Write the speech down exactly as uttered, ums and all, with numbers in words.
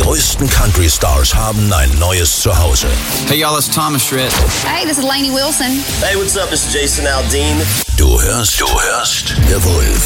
größten Country-Stars haben ein neues Zuhause. Hey y'all, it's Thomas Schritt. Hey, this is Lainey Wilson. Hey, what's up? This is Jason Aldean. Du hörst, du hörst The Wolf.